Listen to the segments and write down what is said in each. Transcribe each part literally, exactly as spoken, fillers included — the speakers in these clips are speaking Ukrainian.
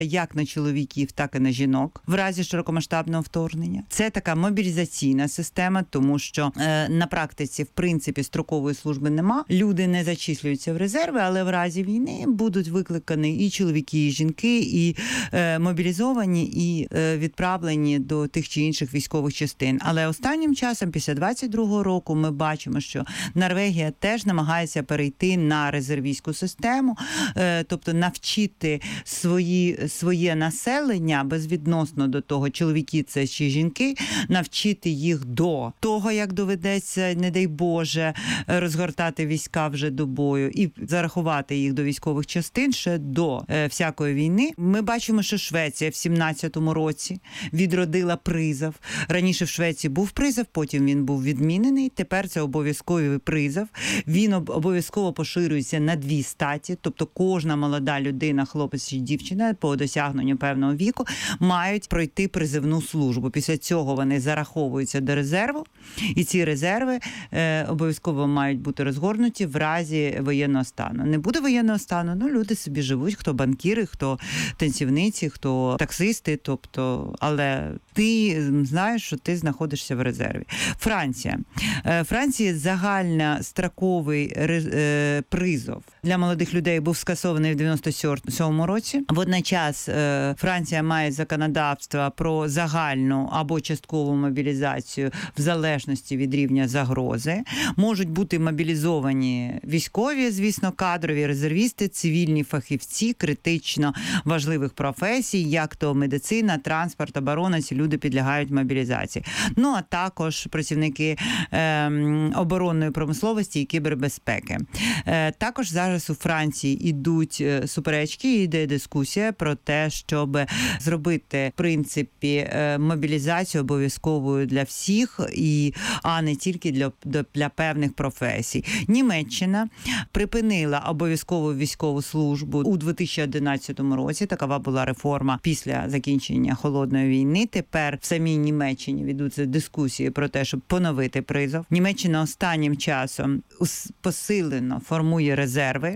як на чоловіків, так і на жінок в разі широкомасштабного вторгнення. Це така мобілізаційна система, тому що е, на практиці, в принципі, строкової служби нема. Люди не зачислюються в резерви, але в разі війни будуть викликані і чоловіки, і жінки, і е, мобілізовані, і е, відправлені до тих чи інших військових частин. Але останнім часом, після двадцять другого року, ми бачимо, що Норвегія теж намагається перейти на резервістську систему, е, тобто навчити свої, своє населення, безвідносно до того, чоловіки це чи жінки, навчити їх до того, як доведеться, не дай Боже, розгортати війська вже до бою і зарахувати їх до військових частин ще до е, всякої війни. Ми бачимо, що Швеція в сімнадцятому році відродила призов. Раніше в Швеції був призов, потім він був відмінений, тепер це обов'язковий призов. Він обов'язково поширюється на дві статі, тобто кожна молода людина, хлопець чи дівчина по досягненню певного віку мають пройти призовну службу. Після цього вони зараховуються до резерву, і ці резерви е, обов'язково мають бути розгорнуті в разі воєнного стану. Не буде воєнного стану, ну люди собі живуть, хто банкіри, хто танцівниці, хто таксисти, тобто, але ти знаєш, що ти знаходишся в резерві. Франція. Е, Франція загальностроковий е, призов для молодих людей був скасований в дев'яносто сьомому році. Водночас е, Франція має законодавство про загальну або часткову мобілізацію в залежності від рівня загрози. Можуть бути мобілізовані військові, звісно, кадрові, резервісти, цивільні фахівці критично важливих професій, як то медицина, транспорт, оборона, ці люди підлягають мобілізації. Ну, а також працівники е, оборонної промисловості і кібербезпеки. Е, також зараз у Франції йдуть суперечки, йде дискусія про те, щоб зробити, в принципі, мобілізацію обов'язковою для всіх, і, а не тільки для, для певних професій. Німеччина припинила обов'язкову військову службу у дві тисячі одинадцятому році. Такова була реформа після закінчення Холодної війни. Тепер в самій Німеччині ведуться дискусії про те, щоб поновити призов. Німеччина останнім часом посилено формує резерви.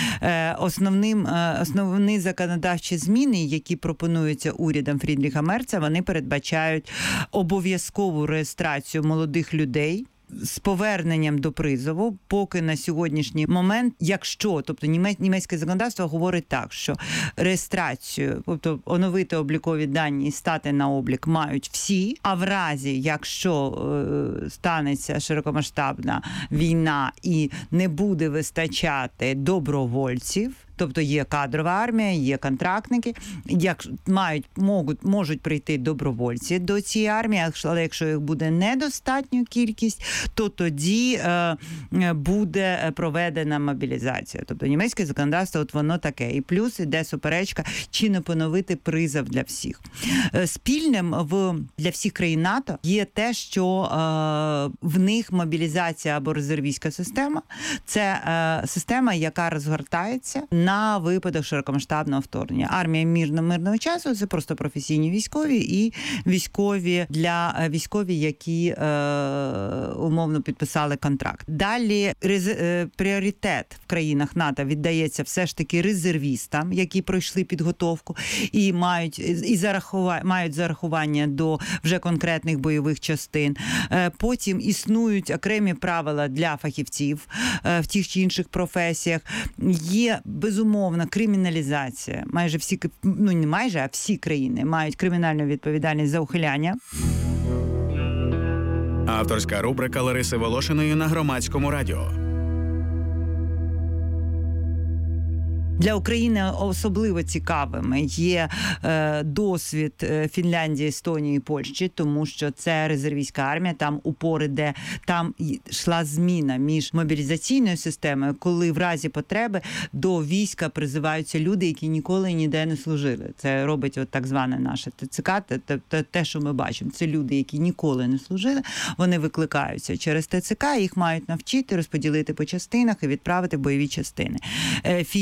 Основним, основні законодавчі зміни, які пропонуються урядом Фрідріха Мерца, вони передбачають обов'язкову реєстрацію молодих людей з поверненням до призову, поки на сьогоднішній момент, якщо, тобто німецьке законодавство говорить так, що реєстрацію, тобто оновити облікові дані і стати на облік мають всі, а в разі, якщо е, станеться широкомасштабна війна і не буде вистачати добровольців, тобто є кадрова армія, є контрактники, як мають можуть можуть прийти добровольці до цієї армії, але якщо їх буде недостатньо кількість, то тоді е, буде проведена мобілізація. Тобто німецьке законодавство, от воно таке. І плюс іде суперечка, чи не поновити призов для всіх. Е, спільним в для всіх країн НАТО є те, що е, в них мобілізація або резервістська система – це е, система, яка розгортається на випадок широкомасштабного вторгнення. Армія мирно-мирного часу – це просто професійні військові і військові для військові, які е, умовно підписали контракт. Далі рез, е, пріоритет в країнах НАТО віддається все ж таки резервістам, які пройшли підготовку і мають і зарахува, мають зарахування до вже конкретних бойових частин. Е, потім існують окремі правила для фахівців е, в тих чи інших професіях. Є безумовна криміналізація. Майже всі, ну не майже, а всі країни мають кримінальну відповідальність за ухиляння. Авторська рубрика Лариси Волошиної на Громадському радіо. Для України особливо цікавими є е, досвід Фінляндії, Естонії і Польщі, тому що це резервістська армія, там упор іде, там йшла зміна між мобілізаційною системою, коли в разі потреби до війська призиваються люди, які ніколи ніде не служили. Це робить от так зване наше ТЦК, те, те, що ми бачимо. Це люди, які ніколи не служили, вони викликаються через ТЦК, їх мають навчити, розподілити по частинах і відправити в бойові частини. Е, фінські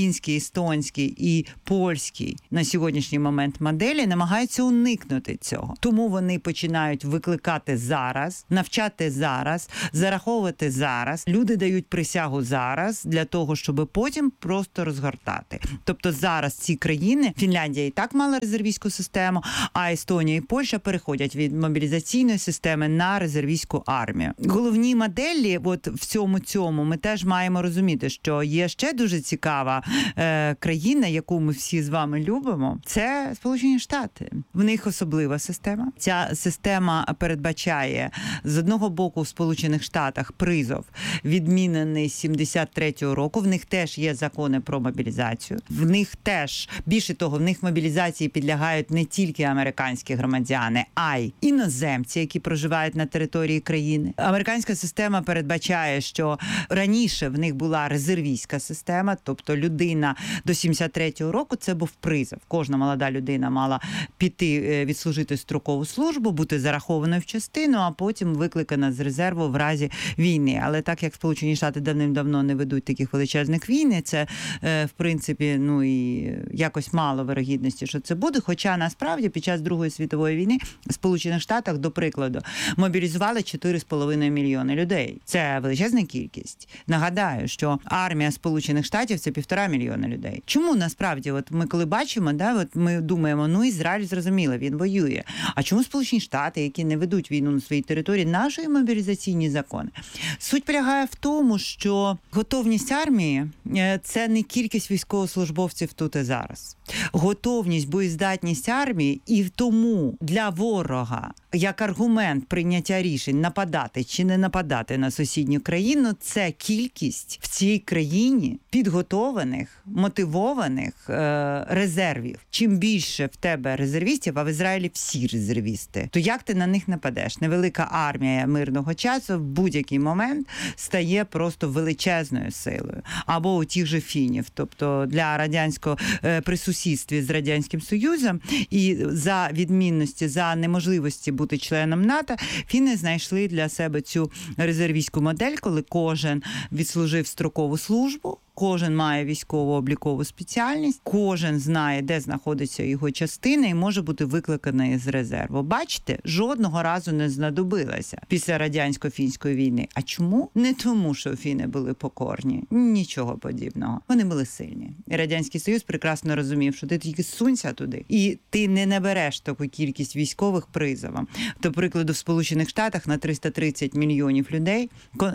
естонській і польській на сьогоднішній момент моделі намагаються уникнути цього. Тому вони починають викликати зараз, навчати зараз, зараховувати зараз. Люди дають присягу зараз для того, щоб потім просто розгортати. Тобто зараз ці країни, Фінляндія і так мала резервістську систему, а Естонія і Польща переходять від мобілізаційної системи на резервістську армію. Головні моделі, от в цьому цьому, ми теж маємо розуміти, що є ще дуже цікава е, країна, яку ми всі з вами любимо, це Сполучені Штати. В них особлива система. Ця система передбачає з одного боку в Сполучених Штатах призов, відмінений з сімдесят третього року. В них теж є закони про мобілізацію. В них теж, більше того, в них мобілізації підлягають не тільки американські громадяни, а й іноземці, які проживають на території країни. Американська система передбачає, що раніше в них була резервістська система, тобто людина до сімдесят третього року це був призов. Кожна молода людина мала піти відслужити строкову службу, бути зарахованою в частину, а потім викликана з резерву в разі війни. Але так як Сполучені Штати давним-давно не ведуть таких величезних війн, це в принципі, ну і якось мало вирогідності, що це буде. Хоча насправді під час Другої світової війни в Сполучених Штатах, до прикладу, мобілізували чотири з половиною мільйони людей. Це величезна кількість. Нагадаю, що армія Сполучених Штатів – це півтора мільйона людей. Чому насправді, от ми коли бачимо, да, от ми думаємо, ну Ізраїль зрозуміло, він воює. А чому Сполучені Штати, які не ведуть війну на своїй території, наші мобілізаційні закони? Суть полягає в тому, що готовність армії – це не кількість військовослужбовців тут і зараз. Готовність, боєздатність армії і тому для ворога як аргумент прийняття рішень нападати чи не нападати на сусідню країну – це кількість в цій країні підготованих, мотивованих е- резервів. Чим більше в тебе резервістів, а в Ізраїлі всі резервісти, то як ти на них нападеш? Невелика армія мирного часу в будь-який момент стає просто величезною силою. Або у тих же фінів. Тобто для радянського е- при сусідстві з Радянським Союзом і за відмінності, за неможливості бути членом НАТО, фіни знайшли для себе цю резервістську модель, коли кожен відслужив строкову службу, кожен має військово-облікову спеціальність, кожен знає, де знаходиться його частина і може бути викликаний з резерву. Бачите, жодного разу не знадобилося після радянсько-фінської війни. А чому? Не тому, що фіни були покорні. Нічого подібного. Вони були сильні. І Радянський Союз прекрасно розумів, що ти тільки сунься туди, і ти не набереш таку кількість військових призовом. До прикладу, в Сполучених Штатах на триста тридцять мільйонів людей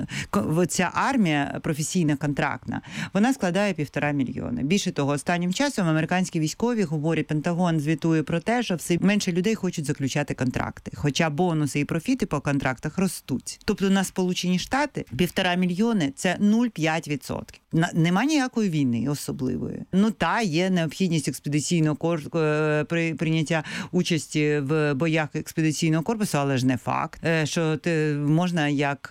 ця армія професійна, контрактна, вона складає півтора мільйони. Більше того, останнім часом американські військові говорять, Пентагон звітує про те, що все менше людей хочуть заключати контракти. Хоча бонуси і профіти по контрактах ростуть. Тобто на Сполучені Штати півтора мільйони – це нуль цілих п'ять десятих відсотка. Нема ніякої війни особливої. Ну та, є необхідність експедиційного корпусу, при прийняття участі в боях експедиційного корпусу, але ж не факт, що ти можна як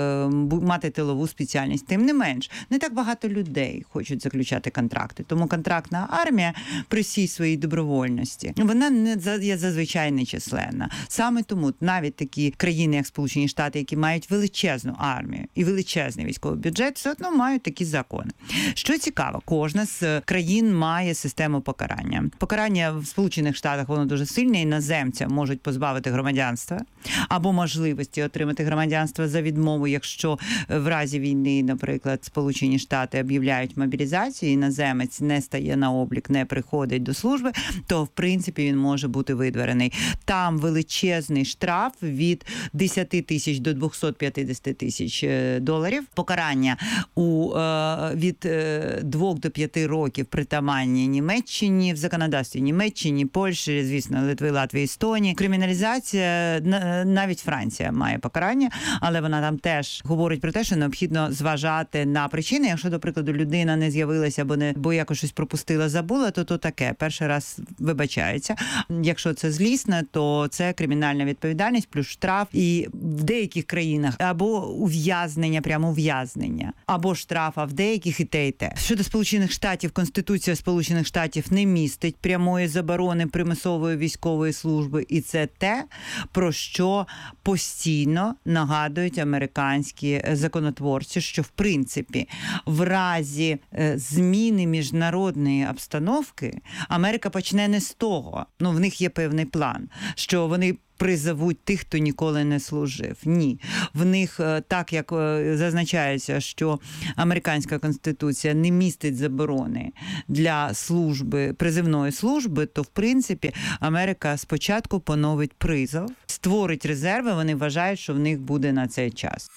мати тилову спеціальність. Тим не менш, не так багато людей хочуть заключати контракти. Тому контрактна армія при всій своїй добровольності, вона не є зазвичай нечисленна. Саме тому навіть такі країни, як Сполучені Штати, які мають величезну армію і величезний військовий бюджет, все одно мають такі закони. Що цікаво, кожна з країн має систему покарання. Покарання в Сполучених Штатах, воно дуже сильне, іноземця можуть позбавити громадянства або можливості отримати громадянство за відмову, якщо в разі війни, наприклад, Сполучені Штати об'являють мобілізацію, іноземець не стає на облік, не приходить до служби, то, в принципі, він може бути видворений. Там величезний штраф від десять тисяч до двісті п'ятдесят тисяч доларів. Покарання у, від двох до п'яти років притаманні Німеччині, в законодавстві Німеччині, Польщі, звісно, Литви, Латвії, Естонії. Криміналізація, навіть Франція має покарання, але вона там теж говорить про те, що необхідно зважати на причини. Якщо, до прикладу, людина не з'явилася, або не бо якось щось пропустила, забула, то то таке. Перший раз вибачається. Якщо це злісне, то це кримінальна відповідальність плюс штраф. І в деяких країнах або ув'язнення, прямо ув'язнення, або штраф, а в деяких і те, і те. Щодо Сполучених Штатів, Конституція Сполучених Штатів не містить прямої заборони примусової військової служби. І це те, про що постійно нагадують американські законотворці, що, в принципі, в разі разі е, зміни міжнародної обстановки Америка почне не з того. Ну, в них є певний план, що вони призовуть тих, хто ніколи не служив. Ні. В них, так як зазначається, що американська конституція не містить заборони для служби, призивної служби, то, в принципі, Америка спочатку поновить призов, створить резерви, вони вважають, що в них буде на цей час.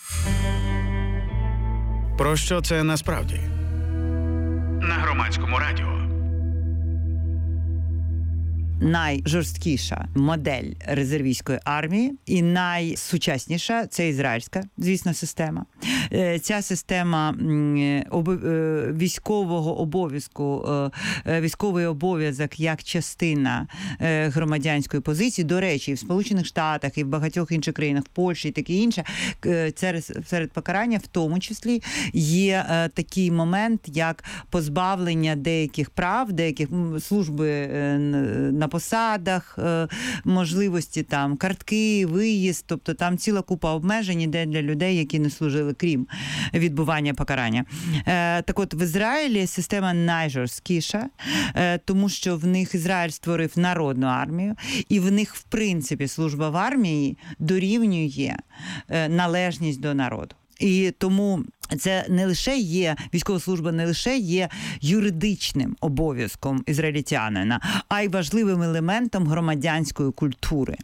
Про що це насправді? На Громадському радіо. Найжорсткіша модель резервістської армії і найсучасніша – це ізраїльська, звісно, система. Ця система військового обов'язку, військовий обов'язок як частина громадянської позиції, до речі, і в Сполучених Штатах, і в багатьох інших країнах, в Польщі і таке інше, серед покарання в тому числі є такий момент, як позбавлення деяких прав, деяких служби на посадах, можливості там картки, виїзд, тобто там ціла купа обмежень іде для людей, які не служили, крім відбування покарання. Так от, в Ізраїлі система найжорсткіша, тому що в них Ізраїль створив народну армію, і в них, в принципі, служба в армії дорівнює належність до народу. І тому це не лише є, військова служба не лише є юридичним обов'язком ізраїльтянина, а й важливим елементом громадянської культури.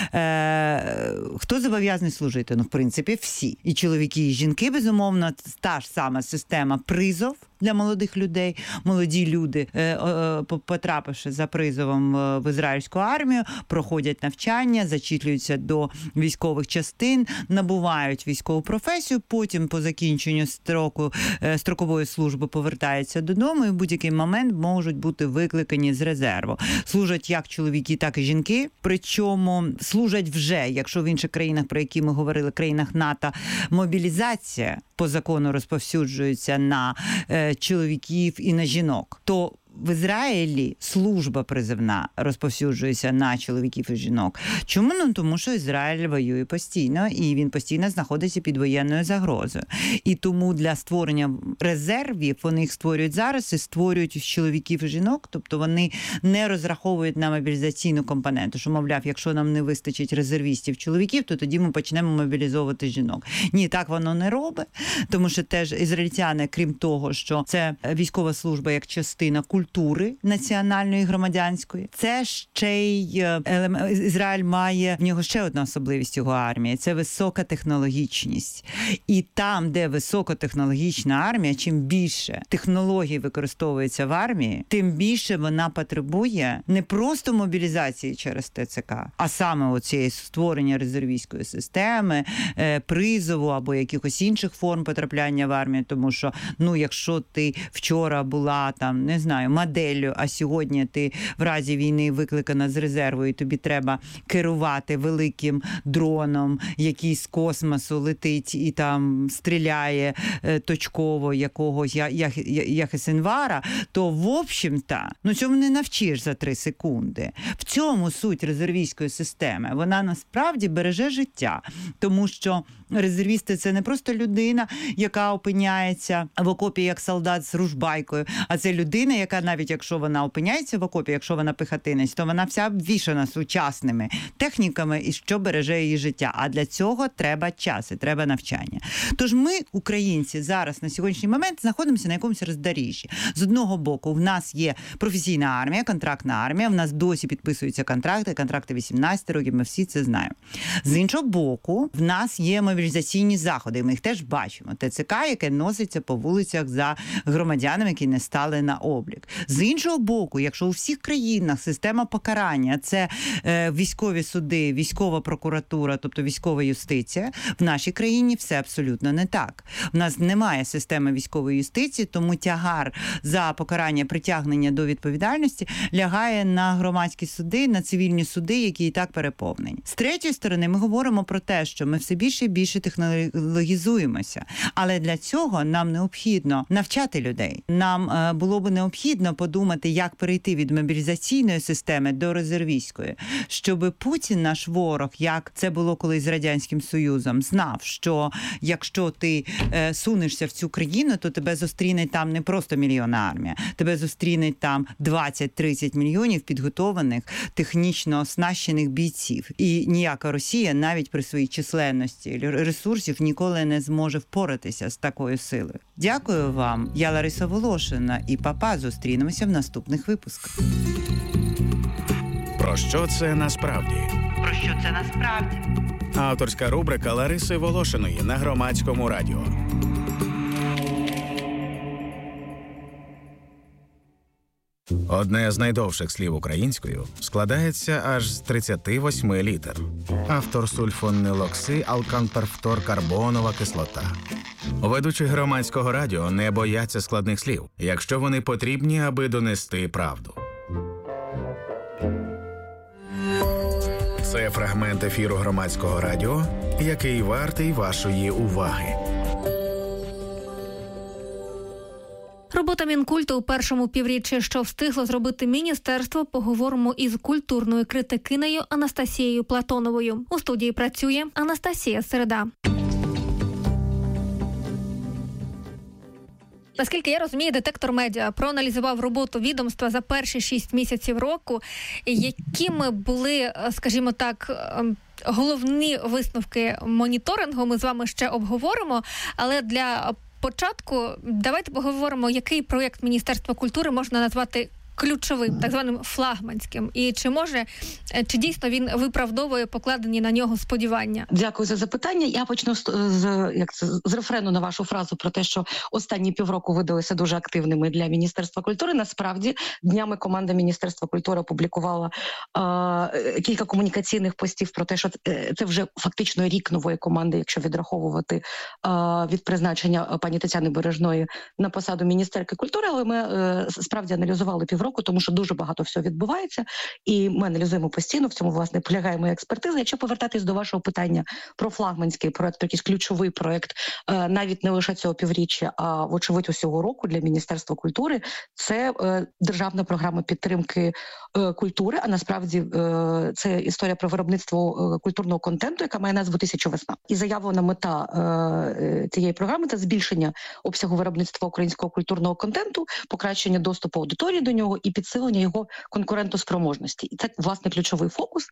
Е, хто зобов'язаний служити? Ну, в принципі, всі. І чоловіки, і жінки, безумовно, та ж сама система призов для молодих людей. Молоді люди, е, е, потрапивши за призовом в ізраїльську армію, проходять навчання, зачислюються до військових частин, набувають військову професію, потім по закінченню строку, е, строкової служби повертаються додому і в будь-який момент можуть бути викликані з резерву. Служать як чоловіки, так і жінки, причому служать вже, якщо в інших країнах, про які ми говорили, країнах НАТО, мобілізація по закону розповсюджується на е, чоловіків і на жінок, то в Ізраїлі служба призивна розповсюджується на чоловіків і жінок. Чому? Ну, тому що Ізраїль воює постійно, і він постійно знаходиться під воєнною загрозою. І тому для створення резервів, вони їх створюють зараз і створюють з чоловіків і жінок, тобто вони не розраховують на мобілізаційну компоненту, що, мовляв, якщо нам не вистачить резервістів чоловіків, то тоді ми почнемо мобілізовувати жінок. Ні, так воно не робить, тому що теж ізраїльтяни, крім того, що це військова служба як частина культури, культури національної, громадянської. Це ще й елемент. Ізраїль має, в нього ще одна особливість його армії – це висока технологічність. І там, де високотехнологічна армія, чим більше технологій використовується в армії, тим більше вона потребує не просто мобілізації через ТЦК, а саме оцієї створення резервістської системи, призову або якихось інших форм потрапляння в армію, тому що, ну, якщо ти вчора була там, не знаю, моделлю, а сьогодні ти в разі війни викликана з резерву і тобі треба керувати великим дроном, який з космосу летить і там стріляє е, точково якогось Яхесінвара, то, в общем-то, ну цьому не навчиш за три секунди. В цьому суть резервістської системи. Вона насправді береже життя, тому що резервісти – це не просто людина, яка опиняється в окопі як солдат з ружбайкою, а це людина, яка навіть якщо вона опиняється в окопі, якщо вона пехотинець, то вона вся обвішана сучасними техніками, і що береже її життя. А для цього треба час і треба навчання. Тож ми, українці, зараз на сьогоднішній момент знаходимося на якомусь роздоріжжі. З одного боку, в нас є професійна армія, контрактна армія, в нас досі підписуються контракти, контракти вісімнадцять років, ми всі це знаємо. З іншого боку, в нас є мобілізаційні заходи, ми їх теж бачимо. ТЦК, яке носиться по вулицях за громадянами, які не стали на облік. З іншого боку, якщо у всіх країнах система покарання – це е, військові суди, військова прокуратура, тобто військова юстиція, в нашій країні все абсолютно не так. В нас немає системи військової юстиції, тому тягар за покарання, притягнення до відповідальності лягає на громадські суди, на цивільні суди, які і так переповнені. З третьої сторони, ми говоримо про те, що ми все більше і більше більше технологізуємося. Але для цього нам необхідно навчати людей. Нам е, було б необхідно подумати, як перейти від мобілізаційної системи до резервістської, щоб Путін, наш ворог, як це було колись з Радянським Союзом, знав, що якщо ти е, сунешся в цю країну, то тебе зустріне там не просто мільйонна армія, тебе зустріне там двадцять-тридцять мільйонів підготованих, технічно оснащених бійців. І ніяка Росія навіть при своїй численності ресурсів ніколи не зможе впоратися з такою силою. Дякую вам. Я Лариса Волошина і Папа. Зустрінемося в наступних випусках. Про що це насправді? Про що це насправді? Авторська рубрика Лариси Волошиної на Громадському радіо. Одне з найдовших слів українською складається аж з тридцяти восьми літер. Автор сульфонилокси алканперфторкарбонова кислота. Ведучі Громадського радіо не бояться складних слів, якщо вони потрібні, аби донести правду. Це фрагмент ефіру Громадського радіо, який вартий вашої уваги. Робота Мінкульту у першому півріччі, що встигло зробити міністерство, поговоримо із культурною критикинею Анастасією Платоновою. У студії працює Анастасія Середа. Наскільки я розумію, детектор медіа проаналізував роботу відомства за перші шість місяців року. Якими були, скажімо так, головні висновки моніторингу, ми з вами ще обговоримо, але для початку давайте поговоримо, який проєкт Міністерства культури можна назвати ключовим, так званим флагманським, і чи може, чи дійсно він виправдовує покладені на нього сподівання? Дякую за запитання. Я почну з, з, як це, з рефрену на вашу фразу про те, що останні півроку видалися дуже активними для Міністерства культури. Насправді, днями команда Міністерства культури опублікувала е, кілька комунікаційних постів про те, що це вже фактично рік нової команди, якщо відраховувати е, від призначення пані Тетяни Бережної на посаду міністерки культури, але ми е, справді аналізували півроку, тому що дуже багато всього відбувається, і ми аналізуємо постійно, в цьому, власне, полягає моя експертиза. Якщо повертатись до вашого питання про флагманський проект, про якийсь ключовий проект, навіть не лише цього півріччя, а, вочевидь, усього року для Міністерства культури, це державна програма підтримки культури, а насправді це історія про виробництво культурного контенту, яка має назву «Тисяча весна». І заявлена мета цієї програми – це збільшення обсягу виробництва українського культурного контенту, покращення доступу аудиторії до нього і підсилення його конкурентоспроможності. І це, власне, ключовий фокус.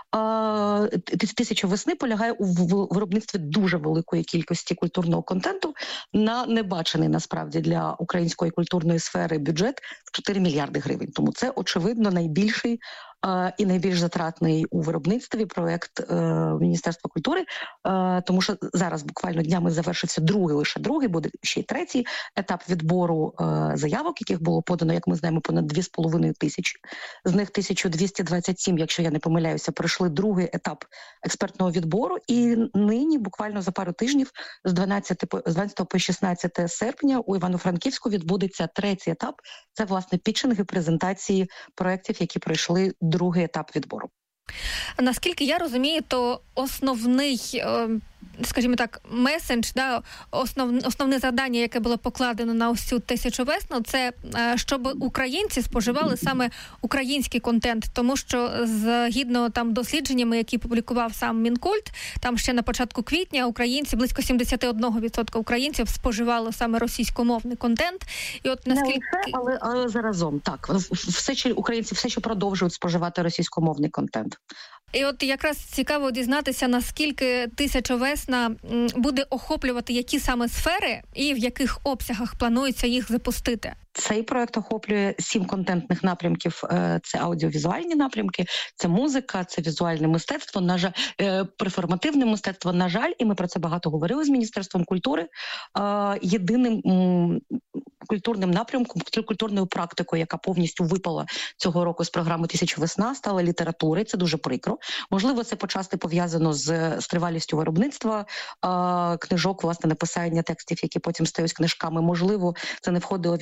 «Тисяча весни» полягає у виробництві дуже великої кількості культурного контенту на небачений, насправді, для української культурної сфери бюджет в чотири мільярди гривень. Тому це, очевидно, найбільший і найбільш затратний у виробництві проект е, Міністерства культури, е, тому що зараз буквально днями завершився другий, лише другий, буде ще й третій етап відбору е, заявок, яких було подано, як ми знаємо, понад дві з половиною тисячі. З них тисяча двісті двадцять сім, якщо я не помиляюся, пройшли другий етап експертного відбору, і нині, буквально за пару тижнів, з дванадцятого по шістнадцяте серпня у Івано-Франківську відбудеться третій етап. Це, власне, пітчинги, презентації проєктів, які пройшли другий етап відбору. Наскільки я розумію, то основний, скажімо так, месендж, да, основ, основне завдання, яке було покладено на ось цю тисячу весну, це щоб українці споживали саме український контент, тому що згідно там дослідженнями, які публікував сам Мінкульт, там ще на початку квітня українці, близько сімдесят один відсоток українців споживало саме російськомовний контент. І от наскільки... Не лише, але, але заразом, так. Все, що українці все, що продовжують споживати російськомовний контент. І от якраз цікаво дізнатися, наскільки «Тисяча весна» буде охоплювати які саме сфери і в яких обсягах планується їх запустити. Цей проект охоплює сім контентних напрямків. Це аудіовізуальні напрямки, це музика, це візуальне мистецтво, на жаль, перформативне мистецтво, на жаль, і ми про це багато говорили з Міністерством культури. Єдиним культурним напрямком, культурною практикою, яка повністю випала цього року з програми «Тисяча весна», стала література, і це дуже прикро. Можливо, це почасти пов'язано з, з тривалістю виробництва книжок, власне, написання текстів, які потім стають книжками. Можливо, це не входило від початку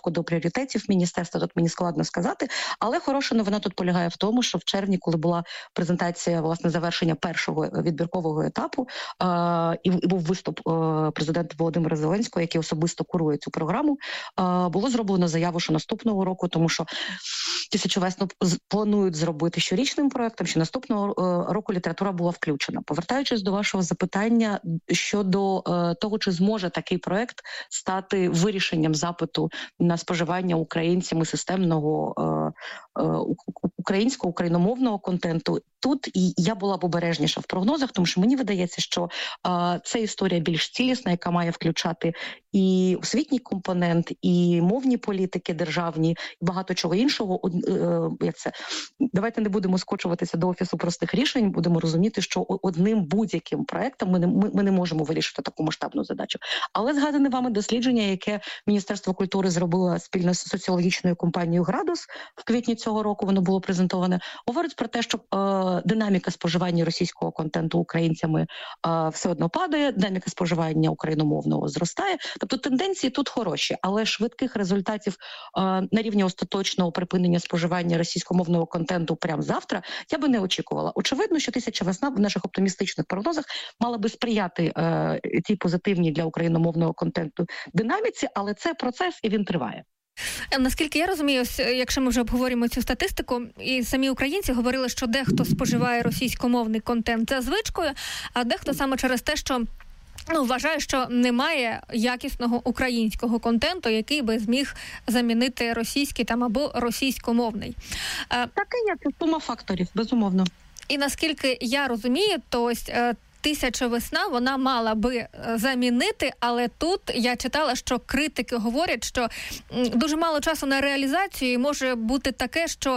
відсотку до пріоритетів міністерства, тут мені складно сказати, але хороша новина тут полягає в тому, що в червні, коли була презентація, власне, завершення першого відбіркового етапу, е- і, і був виступ е- президента Володимира Зеленського, який особисто курує цю програму, е- було зроблено заяву, що наступного року, тому що «Тисячу весну» планують зробити щорічним проектом, що наступного е- року література була включена. Повертаючись до вашого запитання щодо е- того, чи зможе такий проект стати вирішенням запиту на споживання українцями системного е- е- українського, україномовного контенту, тут і я була б обережніша в прогнозах, тому що мені видається, що е- це історія більш цілісна, яка має включати і освітній компонент, і мовні політики державні, і багато чого іншого. Е- як це? Давайте не будемо скочуватися до Офісу простих рішень, будемо розуміти, що одним будь-яким проектом ми не, ми, ми не можемо вирішити таку масштабну задачу. Але згадане вами дослідження, яке Міністерство культури зробило спільно з соціологічною компанією «Градус» в квітні цього року, воно було презентоване, говорить про те, що е, динаміка споживання російського контенту українцями е, все одно падає, динаміка споживання україномовного зростає. Тобто тенденції тут хороші, але швидких результатів е, на рівні остаточного припинення споживання російськомовного контенту прямо завтра я би не очікувала. Очевидно, що «Тисяча весна» в наших оптимістичних прогнозах мала би сприяти е, цій позитивній для україномовного контенту динаміці, але це процес і він триває. Наскільки я розумію, ось, якщо ми вже обговорюємо цю статистику, і самі українці говорили, що дехто споживає російськомовний контент за звичкою, а дехто саме через те, що ну, вважає, що немає якісного українського контенту, який би зміг замінити російський там або російськомовний. Так і є, це сума факторів, безумовно. І наскільки я розумію, то ось «Тисяча весна» вона мала би замінити, але тут я читала, що критики говорять, що дуже мало часу на реалізацію і може бути таке, що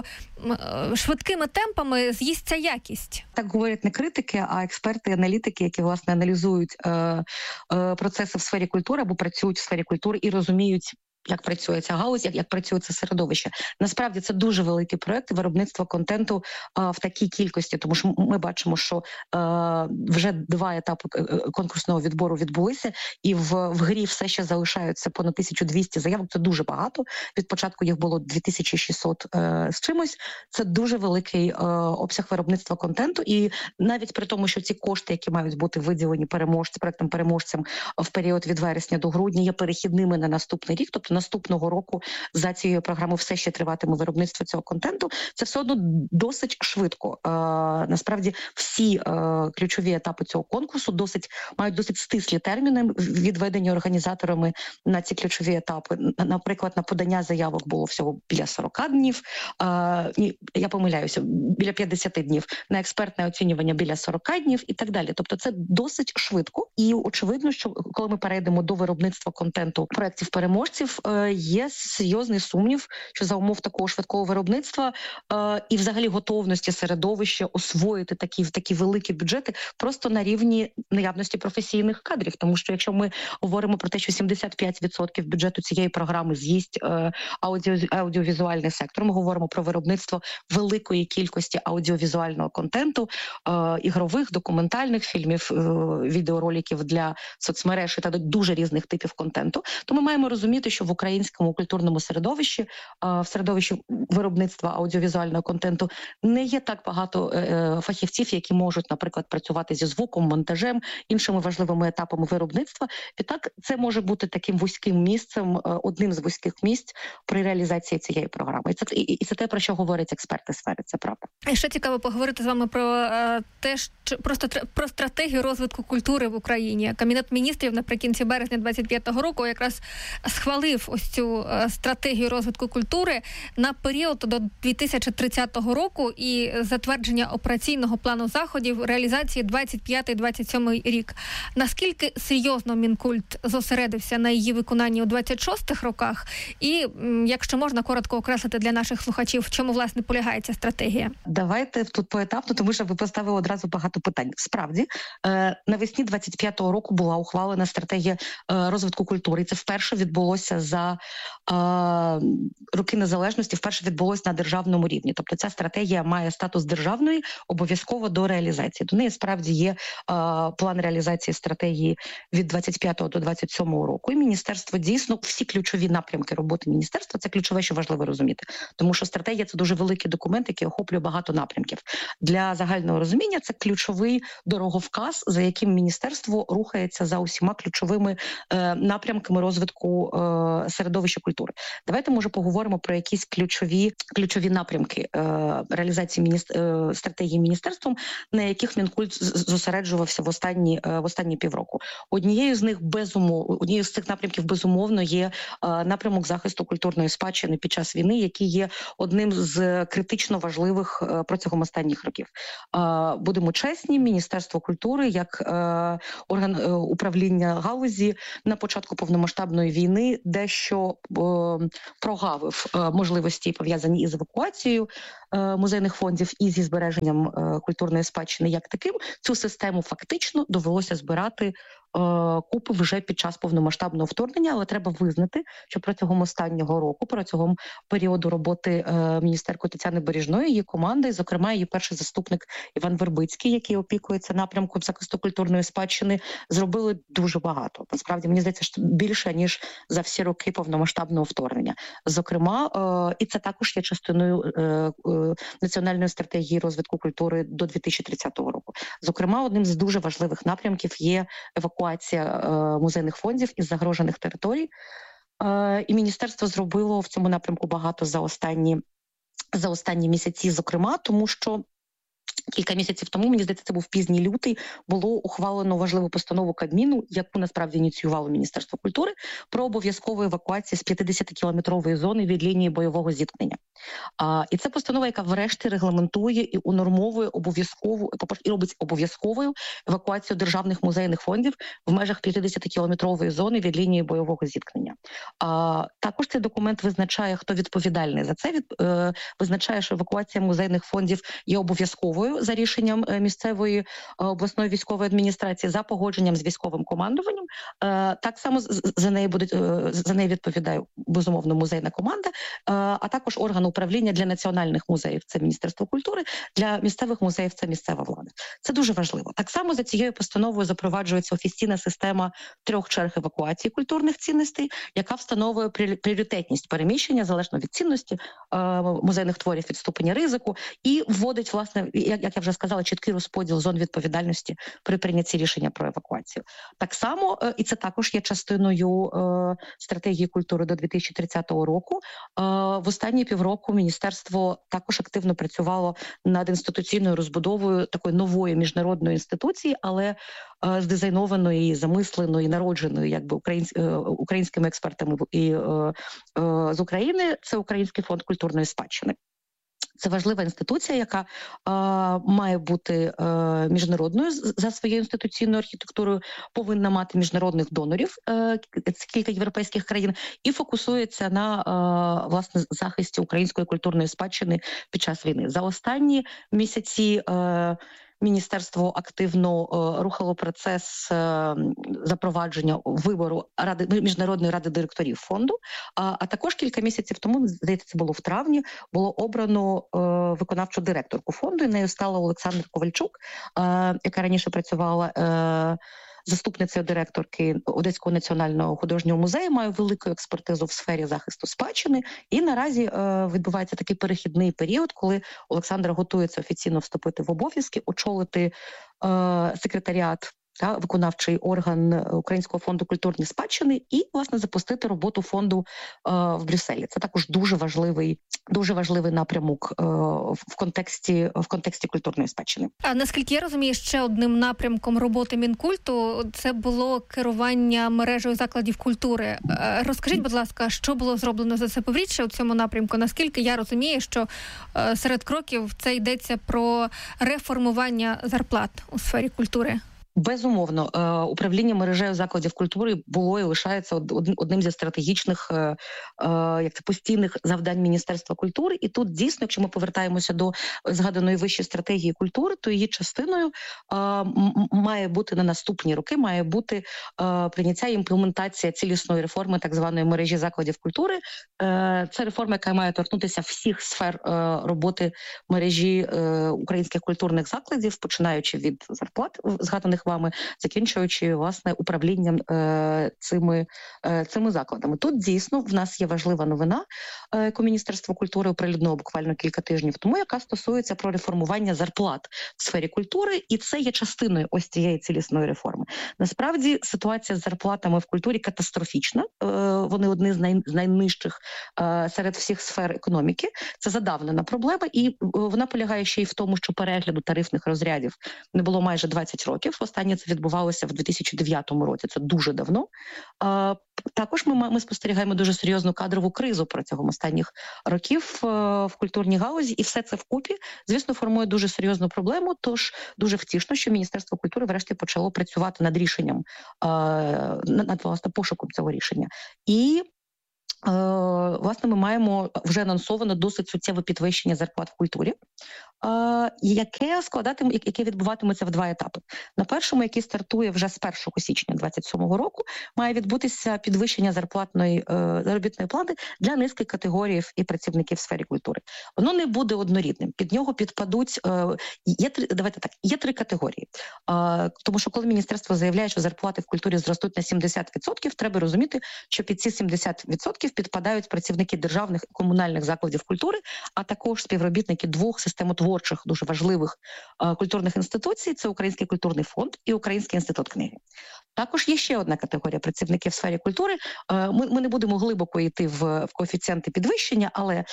швидкими темпами з'їсться якість. Так говорять не критики, а експерти, аналітики, які, власне, аналізують е, е, процеси в сфері культури або працюють в сфері культури і розуміють, як працює ця галузь, як, як працює це середовище. Насправді це дуже великий проект виробництва контенту а, в такій кількості, тому що ми бачимо, що а, вже два етапи конкурсного відбору відбулися, і в, в грі все ще залишаються понад тисячу двісті заявок. Це дуже багато. Від початку їх було дві тисячі шістсот е, з чимось. Це дуже великий е, обсяг виробництва контенту, і навіть при тому, що ці кошти, які мають бути виділені переможцям, проектам переможцям в період від вересня до грудня, є перехідними на наступний рік, тобто наступного року за цією програмою все ще триватиме виробництво цього контенту. Це все одно досить швидко. Е, насправді всі е, ключові етапи цього конкурсу досить мають досить стислі терміни, відведені організаторами на ці ключові етапи. Наприклад, на подання заявок було всього біля сорок днів. Е, ні, я помиляюся, біля п'ятдесят днів. На експертне оцінювання біля сорок днів і так далі. Тобто це досить швидко. І очевидно, що коли ми перейдемо до виробництва контенту проєктів переможців, є серйозний сумнів, що за умов такого швидкого виробництва е, і взагалі готовності середовища освоїти такі, такі великі бюджети просто на рівні наявності професійних кадрів. Тому що якщо ми говоримо про те, що сімдесят п'ять відсотків бюджету цієї програми з'їсть е, аудіо, аудіовізуальний сектор, ми говоримо про виробництво великої кількості аудіовізуального контенту, е, ігрових, документальних фільмів, е, відеороликів для соцмереж та дуже різних типів контенту, то ми маємо розуміти, що в українському культурному середовищі, в середовищі виробництва аудіовізуального контенту не є так багато фахівців, які можуть, наприклад, працювати зі звуком, монтажем, іншими важливими етапами виробництва. І так це може бути таким вузьким місцем, одним з вузьких місць при реалізації цієї програми. І це, і це те, про що говорять експерти сфери, це правда. І ще цікаво поговорити з вами про те, що просто про стратегію розвитку культури в Україні. Кабінет міністрів наприкінці березня двадцять п'ятого року якраз схвалив ось цю стратегію розвитку культури на період до дві тисячі тридцятого року і затвердження операційного плану заходів реалізації двадцять п'ятий - двадцять сьомий рік. Наскільки серйозно Мінкульт зосередився на її виконанні у двадцять шостих роках? І, якщо можна, коротко окреслити для наших слухачів, в чому, власне, полягає ця стратегія? Давайте тут поетапно, тому що ви поставили одразу багато питань. Справді, навесні двадцять п'ятого року була ухвалена стратегія розвитку культури. І це вперше відбулося за е, роки незалежності вперше відбулось на державному рівні. Тобто ця стратегія має статус державної обов'язково до реалізації. До неї справді є е, план реалізації стратегії від двадцять п'ятого до двадцять сьомого року. І міністерство дійсно, всі ключові напрямки роботи міністерства, це ключове, що важливо розуміти. Тому що стратегія – це дуже великий документ, який охоплює багато напрямків. Для загального розуміння це ключовий дороговказ, за яким міністерство рухається за усіма ключовими е, напрямками розвитку е, середовища культури. Давайте, може, поговоримо про якісь ключові, ключові напрямки е, реалізації міністр, е, стратегії міністерством, на яких Мінкульт зосереджувався в останні, е, в останні півроку. Однією з них безумовно, однією з цих напрямків безумовно є е, напрямок захисту культурної спадщини під час війни, який є одним з критично важливих е, протягом останніх років. Е, будемо чесні, Міністерство культури як е, орган е, управління галузі на початку повномасштабної війни дещо е, прогавив е, можливості, пов'язані із евакуацією е, музейних фондів і зі збереженням е, культурної спадщини як таким. Цю систему фактично довелося збирати купи вже під час повномасштабного вторгнення, але треба визнати, що протягом останнього року, протягом періоду роботи е, міністерки Тетяни Бережної, її команди, зокрема її перший заступник Іван Вербицький, який опікується напрямком захисту культурної спадщини, зробили дуже багато. Насправді, мені здається, що більше, ніж за всі роки повномасштабного вторгнення. Зокрема, е, і це також є частиною е, е, національної стратегії розвитку культури до дві тисячі тридцятого року. Зокрема, одним з дуже важливих напрямків є евакуація музейних фондів із загрожених територій. І міністерство зробило в цьому напрямку багато за останні, за останні місяці, зокрема, тому що кілька місяців тому, мені здається, це був пізній лютий, було ухвалено важливу постанову Кабміну, яку насправді ініціювало Міністерство культури, про обов'язкову евакуацію з п'ятдесятикілометрової зони від лінії бойового зіткнення. А, і це постанова, яка врешті регламентує і унормовує обов'язкову, і робить обов'язковою евакуацію державних музейних фондів в межах п'ятдесятикілометрової зони від лінії бойового зіткнення. А, також цей документ визначає, хто відповідальний за це, від, е, визначає, що евакуація музейних фондів є обов'язковою за рішенням місцевої обласної військової адміністрації, за погодженням з військовим командуванням. Так само за неї буде за неї відповідає безумовно музейна команда, а також орган управління для національних музеїв – це Міністерство культури, для місцевих музеїв – це місцева влада. Це дуже важливо. Так само за цією постановою запроваджується офіційна система трьох черг евакуації культурних цінностей, яка встановлює пріоритетність переміщення залежно від цінності музейних творів, від ступеня ризику і вводить, власне, як як я вже сказала, чіткий розподіл зон відповідальності при прийнятті рішення про евакуацію. Так само, і це також є частиною е, стратегії культури до дві тисячі тридцятого року, е, в останні півроку міністерство також активно працювало над інституційною розбудовою такої нової міжнародної інституції, але е, здизайнованої, замисленої, народженої якби українсь, е, українськими експертами і е, е, з України. Це Український фонд культурної спадщини. Це важлива інституція, яка е, має бути е, міжнародною за своєю інституційною архітектурою, повинна мати міжнародних донорів, е, це кілька європейських країн, і фокусується на е, власне захисті української культурної спадщини під час війни. За останні місяці е, Міністерство активно е, рухало процес е, запровадження вибору ради міжнародної ради директорів фонду. А, а також кілька місяців тому, здається, це було в травні, було обрано е, виконавчу директорку фонду. І нею стала Олександра Ковальчук, е, яка раніше працювала Е, заступницею директорки Одеського національного художнього музею, має велику експертизу в сфері захисту спадщини. І наразі е, відбувається такий перехідний період, коли Олександра готується офіційно вступити в обов'язки, очолити е, секретаріат та виконавчий орган Українського фонду культурної спадщини і, власне, запустити роботу фонду е, в Брюсселі. Це також дуже важливий, дуже важливий напрямок е, в контексті в контексті культурної спадщини. А наскільки я розумію, ще одним напрямком роботи Мінкульту це було керування мережею закладів культури. Е, розкажіть, будь ласка, що було зроблено за це півріччя у цьому напрямку? Наскільки я розумію, що е, серед кроків це йдеться про реформування зарплат у сфері культури? Безумовно, управління мережею закладів культури було і лишається одним зі стратегічних, як це, постійних завдань Міністерства культури. І тут дійсно, якщо ми повертаємося до згаданої вище стратегії культури, то її частиною має бути на наступні роки, має бути прийняття і імплементація цілісної реформи так званої мережі закладів культури. Це реформа, яка має торкнутися всіх сфер роботи мережі українських культурних закладів, починаючи від зарплат згаданих вами, закінчуючи, власне, управлінням е, цими, е, цими закладами. Тут дійсно в нас є важлива новина, е, яку Міністерство культури оприлюднило буквально кілька тижнів тому, яка стосується про реформування зарплат в сфері культури, і це є частиною ось цієї цілісної реформи. Насправді ситуація з зарплатами в культурі катастрофічна. Е, вони одні з, най, з найнижчих е, серед всіх сфер економіки. Це задавнена проблема, і вона полягає ще й в тому, що перегляду тарифних розрядів не було майже двадцять років. Останнє це відбувалося в дві тисячі дев'ятому році. Це дуже давно. А, також ми, ми спостерігаємо дуже серйозну кадрову кризу протягом останніх років в культурній галузі, і все це вкупі, звісно, формує дуже серйозну проблему. Тож дуже втішно, що Міністерство культури врешті почало працювати над рішенням, а, над, власне, пошуком цього рішення. І власне, ми маємо вже анонсовано досить суттєве підвищення зарплат в культурі, яке складатиме, яке відбуватиметься в два етапи. На першому, який стартує вже з першого січня двадцять сьомого року, має відбутися підвищення зарплатної заробітної плати для низки категорій і працівників в сфері культури. Воно не буде однорідним. Під нього підпадуть є три, давайте так, є три категорії. Тому що коли міністерство заявляє, що зарплати в культурі зростуть на сімдесят відсотків, треба розуміти, що під ці сімдесят відсотків підпадають працівники державних і комунальних закладів культури, а також співробітники двох системотворчих, дуже важливих е, культурних інституцій – це Український культурний фонд і Український інститут книги. Також є ще одна категорія працівників в сфері культури. Е, ми, ми не будемо глибоко йти в, в коефіцієнти підвищення, але е,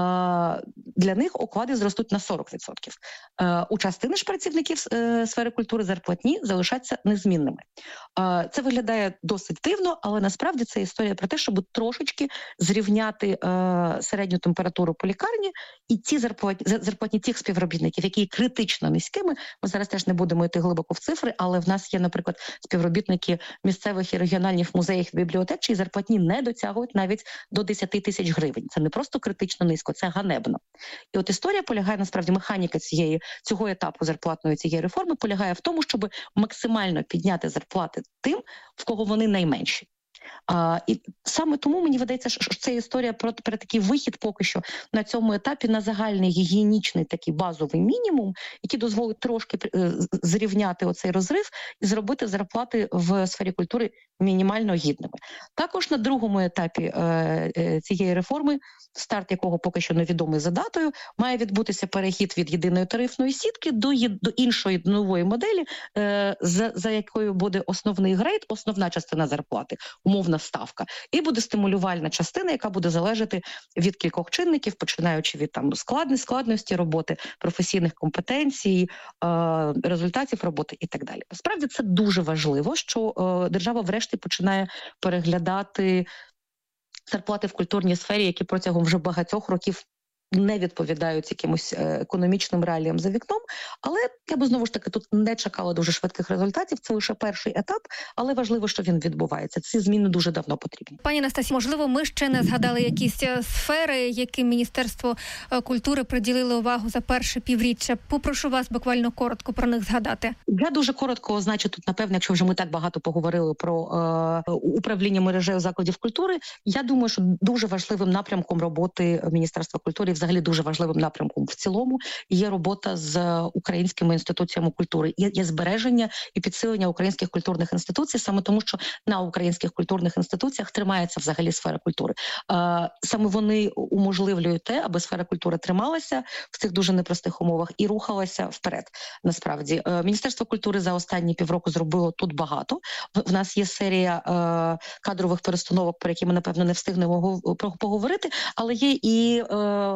для них оклади зростуть на сорок відсотків. Е, у частини ж працівників е, сфери культури зарплатні залишаться незмінними. Е, це виглядає досить дивно, але насправді це історія про те, щоб трошечки зрівняти е, середню температуру по лікарні, і ті зарплатні, зарплатні тих співробітників, які є критично низькими. Ми зараз теж не будемо йти глибоко в цифри, але в нас є, наприклад, співробітники місцевих і регіональних музеїв і бібліотек, чиї зарплатні не дотягують навіть до десять тисяч гривень. Це не просто критично низько, це ганебно. І от історія полягає, насправді, механіка цієї, цього етапу зарплатної цієї реформи полягає в тому, щоб максимально підняти зарплати тим, в кого вони найменші. А, і саме тому мені видається, що це історія про, про такий вихід поки що на цьому етапі на загальний гігієнічний такий базовий мінімум, який дозволить трошки е, зрівняти оцей розрив і зробити зарплати в сфері культури мінімально гідними. Також на другому етапі е, е, цієї реформи, старт якого поки що невідомий за датою, має відбутися перехід від єдиної тарифної сітки до, до іншої нової моделі, е, за, за якою буде основний грейд, основна частина зарплати, умовна ставка, і буде стимулювальна частина, яка буде залежати від кількох чинників, починаючи від там складності, складності роботи, професійних компетенцій, е, результатів роботи і так далі. Насправді це дуже важливо, що е, держава врешті починає переглядати зарплати в культурній сфері, які протягом вже багатьох років не відповідають якимось економічним реаліям за вікном, але я би знову ж таки тут не чекала дуже швидких результатів. Це лише перший етап, але важливо, що він відбувається. Ці зміни дуже давно потрібні. Пані Анастасія, можливо, ми ще не згадали якісь сфери, яким Міністерство культури приділило увагу за перше півріччя. Попрошу вас буквально коротко про них згадати. Я дуже коротко означу тут, напевно, якщо вже ми так багато поговорили про е, управління мережею закладів культури, я думаю, що дуже важливим напрямком роботи Міністерства культури, взагалі дуже важливим напрямком в цілому, є робота з українськими інституціями культури, є, є збереження і підсилення українських культурних інституцій, саме тому, що на українських культурних інституціях тримається взагалі сфера культури. Е, саме вони уможливлюють те, аби сфера культури трималася в цих дуже непростих умовах і рухалася вперед. Насправді, е, Міністерство культури за останні півроку зробило тут багато. В, в нас є серія е, кадрових перестановок, про які ми, напевно, не встигнемо поговорити, але є і е,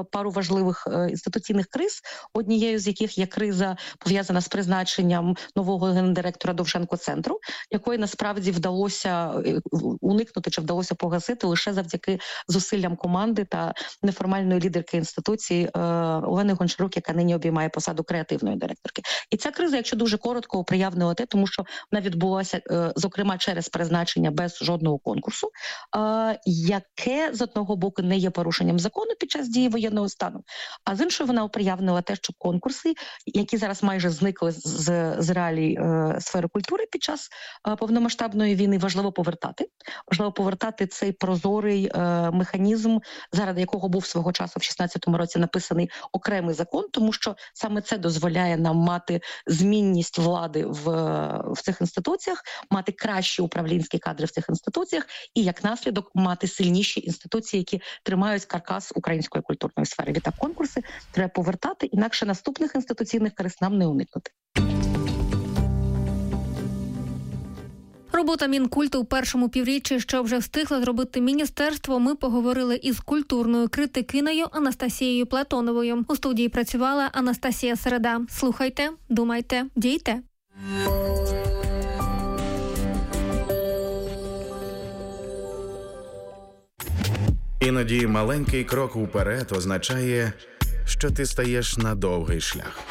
пару важливих інституційних криз, однією з яких є криза, пов'язана з призначенням нового гендиректора Довженко-центру, якої насправді вдалося уникнути чи вдалося погасити лише завдяки зусиллям команди та неформальної лідерки інституції Олени Гончарук, яка нині обіймає посаду креативної директорки. І ця криза, якщо дуже коротко, проявила те, тому що вона відбулася, зокрема, через призначення без жодного конкурсу, яке, з одного боку, не є порушенням закону під час дії воєнного стану, а з іншої вона оприявнила те, що конкурси, які зараз майже зникли з, з реалій е, сфери культури під час е, повномасштабної війни, важливо повертати. Важливо повертати цей прозорий е, механізм, заради якого був свого часу в шістнадцятому році написаний окремий закон, тому що саме це дозволяє нам мати змінність влади в, в цих інституціях, мати кращі управлінські кадри в цих інституціях і, як наслідок, мати сильніші інституції, які тримають каркас української культурної сфери. Відтак конкурси треба повертати, інакше наступних інституційних криз нам не уникнути. Робота Мінкульту у першому півріччі, що вже встигло зробити міністерство, ми поговорили із культурною критикинею Анастасією Платоновою. У студії працювала Анастасія Середа. Слухайте, думайте, дійте. Іноді маленький крок уперед означає, що ти стаєш на довгий шлях.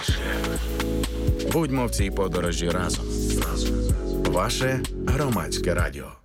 Будьмо в цій подорожі разом. Ваше Громадське радіо.